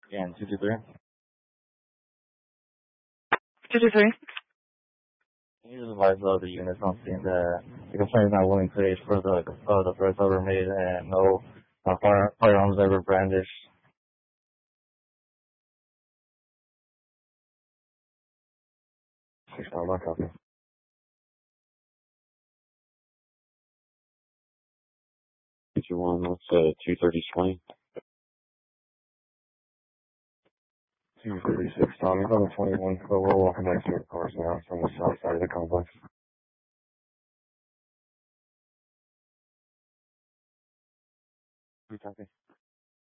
And 223. 223. Can you advise the units on seeing that the complaint is not willing to age for the threats ever made and no firearms ever brandished? $6 copy. If you want, let's 230 Swain. 236, Tommy. It's on the 21, so we're walking next to our cars now from the south side of the complex. Copy.